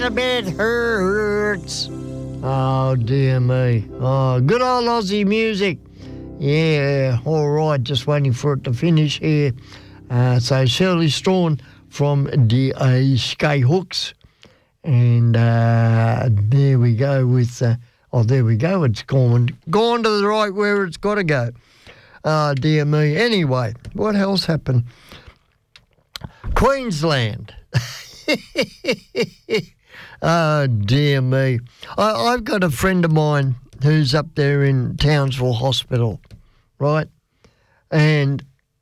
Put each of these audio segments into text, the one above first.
little bit hurts. Oh, dear me. Oh, good old Aussie music. Yeah, all right, just waiting for it to finish here. So Shirley Strawn from the Skyhooks. And there we go with... there we go. It's gone to the right where it's got to go. Oh, dear me. Anyway, what else happened? Queensland. Oh, dear me. I've got a friend of mine who's up there in Townsville Hospital, right? And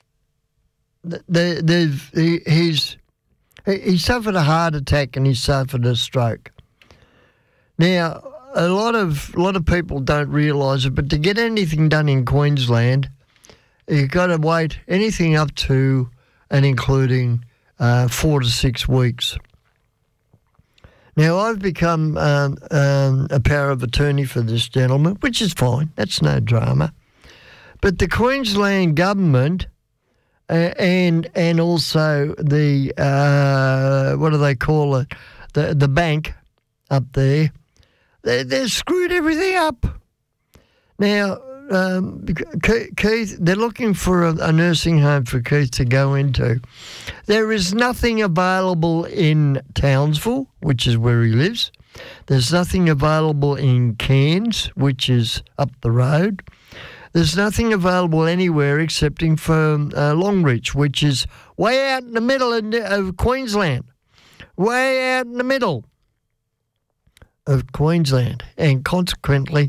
he suffered a heart attack and he suffered a stroke. Now, a lot of people don't realise it, but to get anything done in Queensland, you've got to wait anything up to and including 4 to 6 weeks. Now, I've become a power of attorney for this gentleman, which is fine. That's no drama. But the Queensland government and also the, what do they call it, the bank up there, they've screwed everything up. Now, Keith, they're looking for a nursing home for Keith to go into. There is nothing available in Townsville, which is where he lives. There's nothing available in Cairns, which is up the road. There's nothing available anywhere excepting for Longreach, which is way out in the middle of Queensland. Way out in the middle of Queensland. And consequently,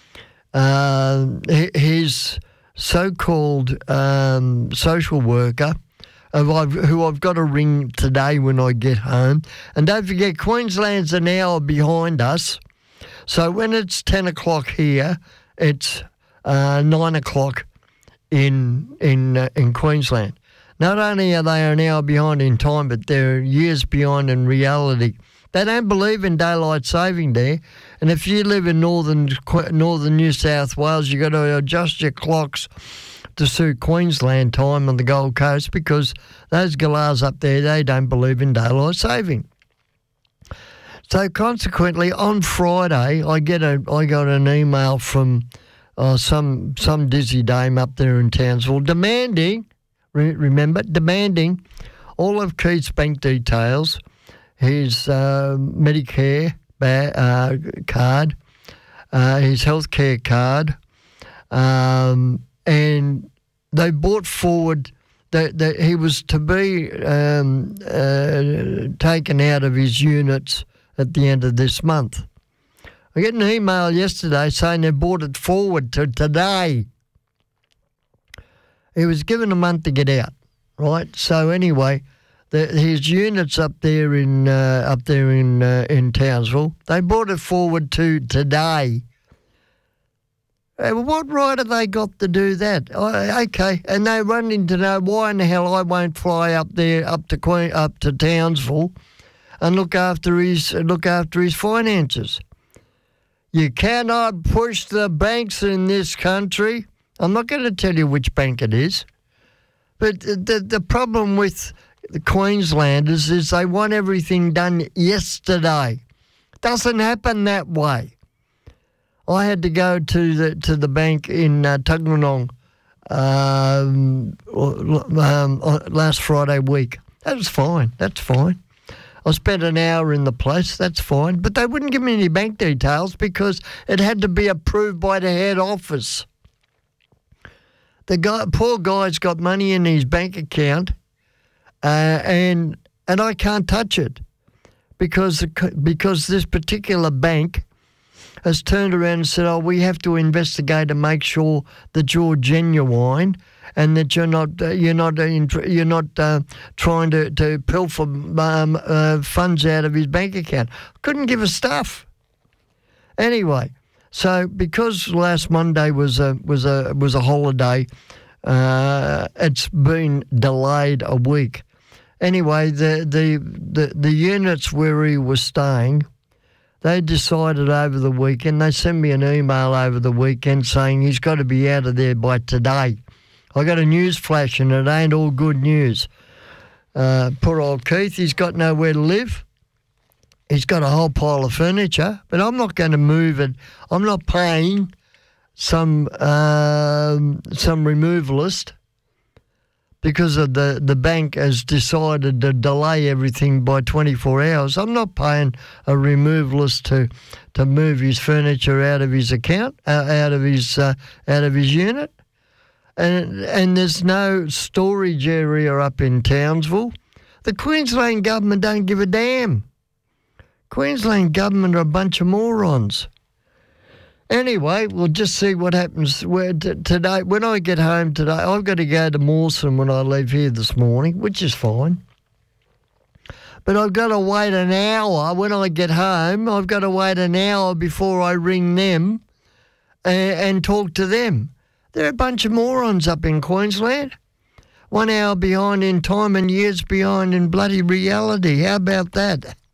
his so-called social worker, who I've got to ring today when I get home. And don't forget, Queensland's an hour behind us. So when it's 10 o'clock here, it's 9 o'clock in Queensland. Not only are they an hour behind in time, but they're years behind in reality. They don't believe in daylight saving there. And if you live in northern New South Wales, you've got to adjust your clocks to suit Queensland time on the Gold Coast because those galahs up there, they don't believe in daylight saving. So consequently, on Friday, I got an email from some dizzy dame up there in Townsville demanding all of Keith's bank details, his Medicare card, his healthcare card, and they brought forward that he was to be taken out of his units at the end of this month. I get an email yesterday saying they brought it forward to today. He was given a month to get out, right? So anyway, his units up there in Townsville, they brought it forward to today. What right have they got to do that? Okay, and they wanting to know why in the hell I won't fly up there up to Townsville and look after his finances. You cannot push the banks in this country. I'm not going to tell you which bank it is, but the problem with the Queenslanders is they want everything done yesterday. Doesn't happen that way. I had to go to the bank in Tuggeranong last Friday week. That was fine. That's fine. I spent an hour in the place. That's fine. But they wouldn't give me any bank details because it had to be approved by the head office. The poor guy's got money in his bank account, and I can't touch it because this particular bank has turned around and said, "Oh, we have to investigate and make sure that you're genuine and that you're not trying to pilfer funds out of his bank account." Couldn't give a stuff. Anyway, so because last Monday was a holiday, it's been delayed a week. Anyway, the units where he was staying, they decided over the weekend, they sent me an email over the weekend saying he's got to be out of there by today. I got a news flash and it ain't all good news. Poor old Keith, he's got nowhere to live. He's got a whole pile of furniture, but I'm not going to move it. I'm not paying some removalist because of the bank has decided to delay everything by 24 hours. I'm not paying a removalist to move his furniture out of his account, out of his unit. And there's no storage area up in Townsville. The Queensland government don't give a damn. Queensland government are a bunch of morons. Anyway, we'll just see what happens today. When I get home today, I've got to go to Mawson when I leave here this morning, which is fine. But I've got to wait an hour when I get home. I've got to wait an hour before I ring them and talk to them. They're a bunch of morons up in Queensland. 1 hour behind in time and years behind in bloody reality. How about that?